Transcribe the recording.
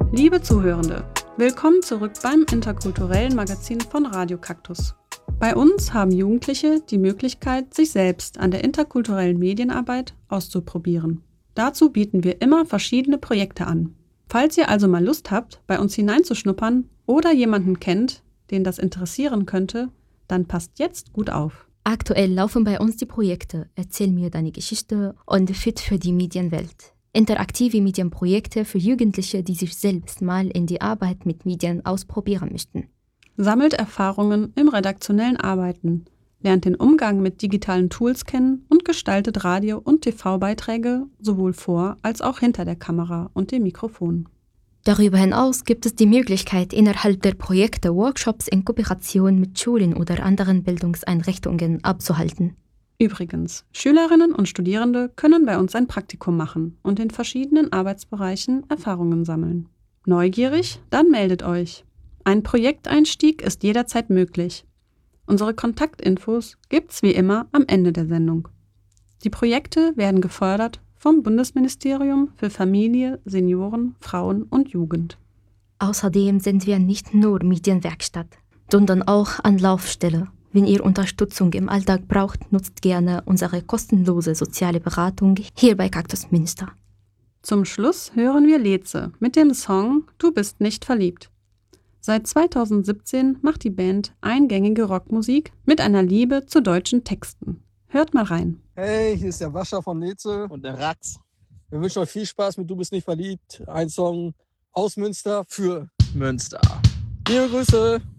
Liebe Zuhörende, willkommen zurück beim interkulturellen Magazin von Radio Kaktus. Bei uns haben Jugendliche die Möglichkeit, sich selbst an der interkulturellen Medienarbeit auszuprobieren. Dazu bieten wir immer verschiedene Projekte an. Falls ihr also mal Lust habt, bei uns hineinzuschnuppern oder jemanden kennt, den das interessieren könnte, dann passt jetzt gut auf. Aktuell laufen bei uns die Projekte Erzähl mir deine Geschichte und Fit für die Medienwelt. Interaktive Medienprojekte für Jugendliche, die sich selbst mal in die Arbeit mit Medien ausprobieren möchten. Sammelt Erfahrungen im redaktionellen Arbeiten, lernt den Umgang mit digitalen Tools kennen und gestaltet Radio- und TV-Beiträge sowohl vor als auch hinter der Kamera und dem Mikrofon. Darüber hinaus gibt es die Möglichkeit, innerhalb der Projekte Workshops in Kooperation mit Schulen oder anderen Bildungseinrichtungen abzuhalten. Übrigens, Schülerinnen und Studierende können bei uns ein Praktikum machen und in verschiedenen Arbeitsbereichen Erfahrungen sammeln. Neugierig? Dann meldet euch. Ein Projekteinstieg ist jederzeit möglich. Unsere Kontaktinfos gibt's wie immer am Ende der Sendung. Die Projekte werden gefördert vom Bundesministerium für Familie, Senioren, Frauen und Jugend. Außerdem sind wir nicht nur Medienwerkstatt, sondern auch Anlaufstelle. Wenn ihr Unterstützung im Alltag braucht, nutzt gerne unsere kostenlose soziale Beratung hier bei Kaktus Münster. Zum Schluss hören wir Leze mit dem Song Du bist nicht verliebt. Seit 2017 macht die Band eingängige Rockmusik mit einer Liebe zu deutschen Texten. Hört mal rein. Hey, hier ist der Wascher von Leze und der Rax. Wir wünschen euch viel Spaß mit Du bist nicht verliebt. Ein Song aus Münster für Münster. Liebe Grüße.